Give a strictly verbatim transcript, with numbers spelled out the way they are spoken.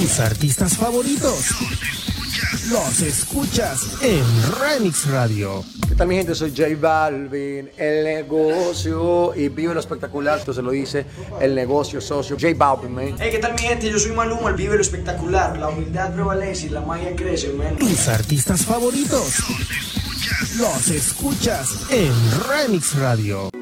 Tus artistas favoritos los escuchas en Remix Radio. ¿Qué tal, mi gente? Soy J Balvin, el negocio, y vive lo espectacular. Esto se lo dice el negocio socio J Balvin, man. Hey, ¿qué tal, mi gente? Yo soy Maluma, el vive lo espectacular. La humildad prevalece y la magia crece, man. Tus artistas favoritos los escuchas en Remix Radio.